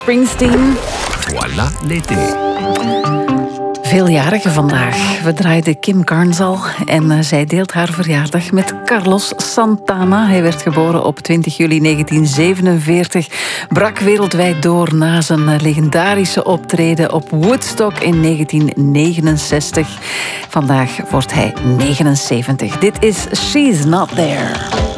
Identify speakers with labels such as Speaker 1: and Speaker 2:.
Speaker 1: Springsteen.
Speaker 2: Voilà l'été.
Speaker 1: Veeljarigen vandaag. We draaiden Kim Carnes al en zij deelt haar verjaardag met Carlos Santana. Hij werd geboren op 20 juli 1947. Brak wereldwijd door na zijn legendarische optreden op Woodstock in 1969. Vandaag wordt hij 79. Dit is She's Not There.